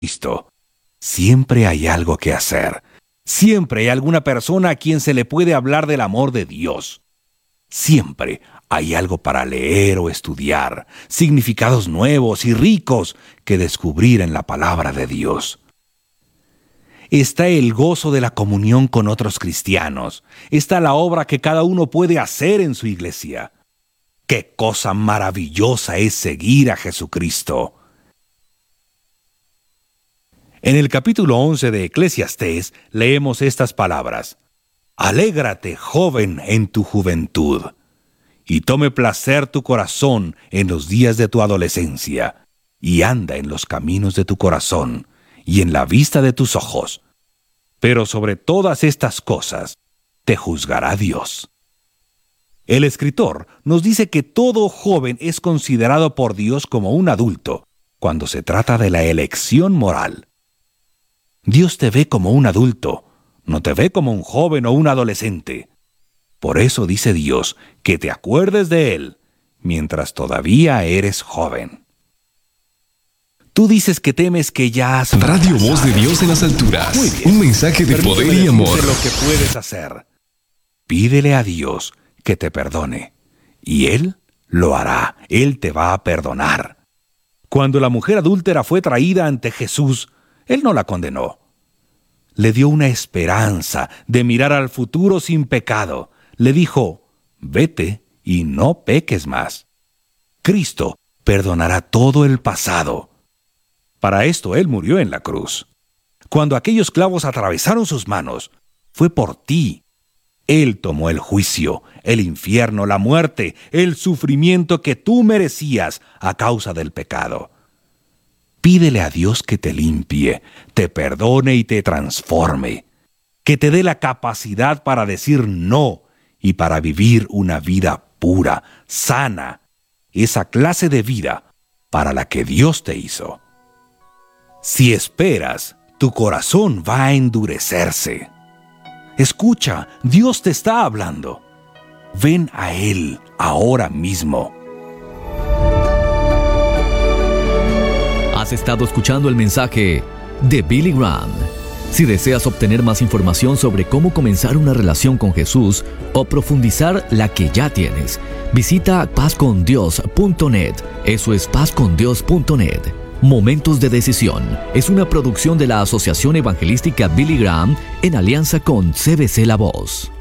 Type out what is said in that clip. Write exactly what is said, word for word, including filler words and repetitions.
Cristo. Siempre hay algo que hacer. Siempre hay alguna persona a quien se le puede hablar del amor de Dios. Siempre hay algo para leer o estudiar, significados nuevos y ricos que descubrir en la palabra de Dios. Está el gozo de la comunión con otros cristianos. Está la obra que cada uno puede hacer en su iglesia. ¡Qué cosa maravillosa es seguir a Jesucristo! En el capítulo once de Eclesiastés leemos estas palabras: Alégrate, joven, en tu juventud, y tome placer tu corazón en los días de tu adolescencia, y anda en los caminos de tu corazón, y en la vista de tus ojos. Pero sobre todas estas cosas te juzgará Dios. El escritor nos dice que todo joven es considerado por Dios como un adulto cuando se trata de la elección moral. Dios te ve como un adulto, no te ve como un joven o un adolescente. Por eso dice Dios que te acuerdes de Él mientras todavía eres joven. Tú dices que temes que ya has Radio Voz de Dios en las alturas. Muy bien. Un mensaje de Permíteme poder y amor. decirte lo que puedes hacer. Pídele a Dios que te perdone, y Él lo hará. Él te va a perdonar. Cuando la mujer adúltera fue traída ante Jesús, Él no la condenó. Le dio una esperanza de mirar al futuro sin pecado. Le dijo: vete y no peques más. Cristo perdonará todo el pasado. Para esto Él murió en la cruz. Cuando aquellos clavos atravesaron sus manos, fue por ti. Él tomó el juicio, el infierno, la muerte, el sufrimiento que tú merecías a causa del pecado. Pídele a Dios que te limpie, te perdone y te transforme, que te dé la capacidad para decir no y para vivir una vida pura, sana, esa clase de vida para la que Dios te hizo. Si esperas, tu corazón va a endurecerse. Escucha, Dios te está hablando. Ven a Él ahora mismo. Has estado escuchando el mensaje de Billy Graham. Si deseas obtener más información sobre cómo comenzar una relación con Jesús o profundizar la que ya tienes, visita paz con dios punto net. Eso es paz con dios punto net. Momentos de Decisión es una producción de la Asociación Evangelística Billy Graham en alianza con C B C La Voz.